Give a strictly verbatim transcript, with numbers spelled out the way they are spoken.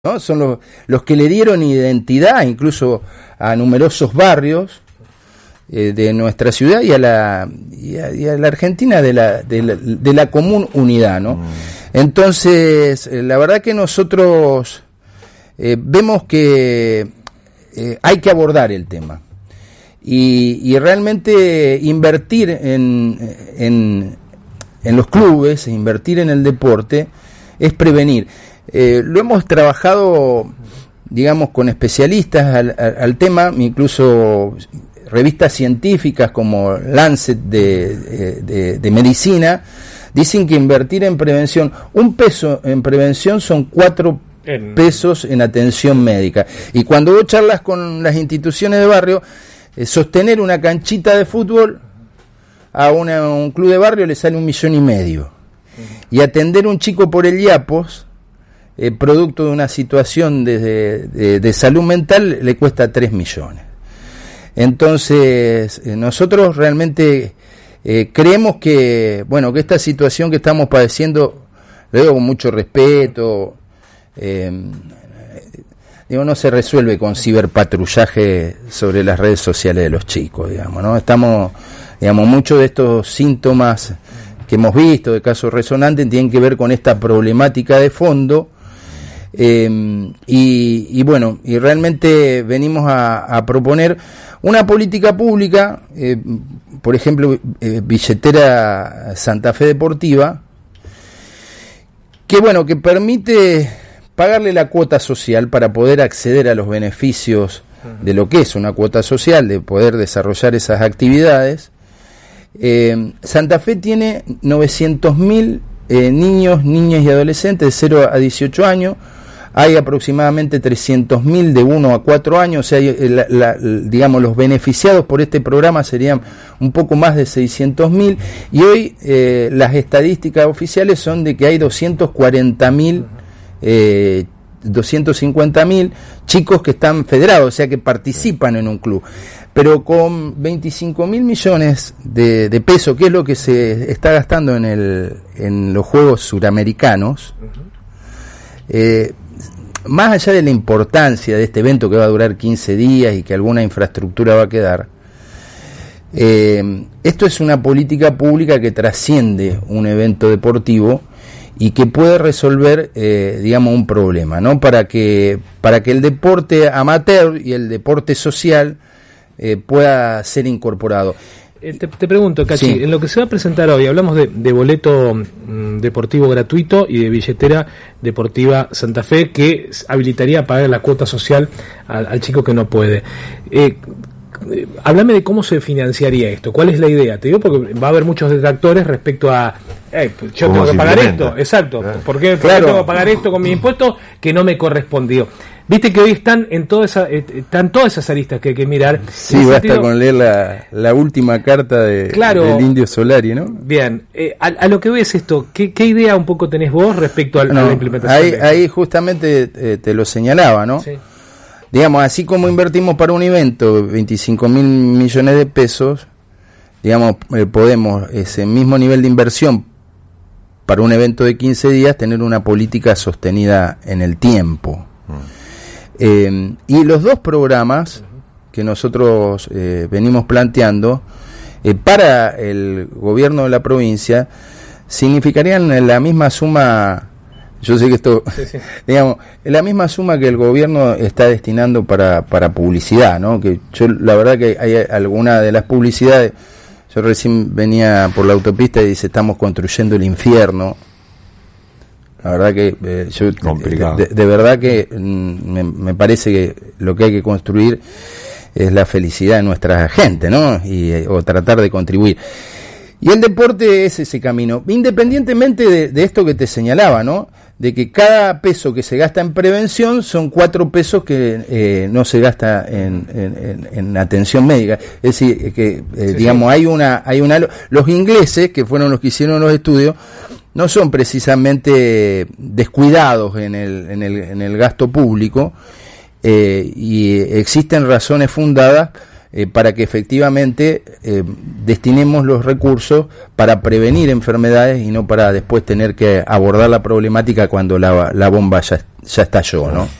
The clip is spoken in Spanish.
¿no? Son los, los que le dieron identidad incluso a numerosos barrios eh, de nuestra ciudad y a la y a, y a la Argentina de la, de la de la común unidad, ¿no? Mm. Entonces, eh, la verdad que nosotros eh, vemos que eh, hay que abordar el tema y, y realmente invertir en, en en los clubes, invertir en el deporte es prevenir. Eh, lo hemos trabajado, digamos, con especialistas al, al, al tema, incluso revistas científicas como Lancet de, de, de medicina, dicen que invertir en prevención, un peso en prevención son cuatro en... pesos en atención médica. Y cuando vos charlas con las instituciones de barrio, eh, sostener una canchita de fútbol a una, un club de barrio le sale un millón y medio. Uh-huh. Y atender un chico por el IAPOS, Eh, producto de una situación de, de, de salud mental, le cuesta tres millones. Entonces, eh, nosotros realmente eh, creemos que, bueno, que esta situación que estamos padeciendo, lo digo con mucho respeto, eh, digo, no se resuelve con ciberpatrullaje sobre las redes sociales de los chicos, digamos, ¿no? Estamos, digamos, muchos de estos síntomas que hemos visto, de casos resonantes, tienen que ver con esta problemática de fondo. Eh, y, y bueno, y realmente venimos a, a proponer una política pública, eh, por ejemplo, eh, billetera Santa Fe Deportiva, que bueno, que permite pagarle la cuota social para poder acceder a los beneficios de lo que es una cuota social, de poder desarrollar esas actividades. Eh, Santa Fe tiene novecientos mil eh, niños, niñas y adolescentes de cero a dieciocho años. Hay aproximadamente trescientos mil de uno a cuatro años, o sea, la, la, digamos, los beneficiados por este programa serían un poco más de seiscientos mil, y hoy eh, las estadísticas oficiales son de que hay doscientos cuarenta mil, eh, doscientos cincuenta mil chicos que están federados, o sea, que participan en un club. Pero con veinticinco mil millones de, de pesos, que es lo que se está gastando en, el, en los Juegos Suramericanos, eh, más allá de la importancia de este evento que va a durar quince días y que alguna infraestructura va a quedar, eh, esto es una política pública que trasciende un evento deportivo y que puede resolver, eh, digamos, un problema, ¿no? Para que, para que el deporte amateur y el deporte social eh, pueda ser incorporado. Eh, te, te pregunto, Cachi, sí. En lo que se va a presentar hoy, hablamos de, de boleto mm, deportivo gratuito y de billetera deportiva Santa Fe, que habilitaría a pagar la cuota social al, al chico que no puede. Eh, eh, háblame de cómo se financiaría esto, cuál es la idea. Te digo porque va a haber muchos detractores respecto a, eh, yo tengo que pagar esto, exacto, claro. ¿Por qué claro. tengo que pagar esto con mi impuesto que no me correspondió? Viste que hoy están en toda esa, están todas esas aristas que hay que mirar. Sí, basta sentido, con leer la, la última carta de, claro, del Indio Solari, ¿no? Bien, eh, a, a lo que voy es esto, ¿qué, qué idea un poco tenés vos respecto a, no, a la implementación? Ahí, ahí justamente eh, te lo señalaba, ¿no? Sí. Digamos, así como invertimos para un evento veinticinco mil millones de pesos, digamos, eh, podemos ese mismo nivel de inversión para un evento de quince días tener una política sostenida en el tiempo. Mm. Eh, y los dos programas que nosotros eh, venimos planteando eh, para el gobierno de la provincia significarían la misma suma, yo sé que esto, sí, sí. digamos, la misma suma que el gobierno está destinando para, para publicidad, ¿no? Que yo, la verdad que hay alguna de las publicidades, yo recién venía por la autopista y dice, estamos construyendo el infierno. La verdad que eh, yo de, de verdad que mm, me, me parece que lo que hay que construir es la felicidad de nuestra gente, ¿no? Y eh, o tratar de contribuir. Y el deporte es ese camino, independientemente de, de esto que te señalaba, ¿no? De que cada peso que se gasta en prevención son cuatro pesos que eh, no se gasta en, en, en atención médica. Es decir, que eh, sí, digamos sí. hay una hay una los ingleses, que fueron los que hicieron los estudios, no son precisamente descuidados en el, en el, en el gasto público, eh, y existen razones fundadas eh, para que efectivamente eh, destinemos los recursos para prevenir enfermedades y no para después tener que abordar la problemática cuando la, la bomba ya, ya estalló, ¿no?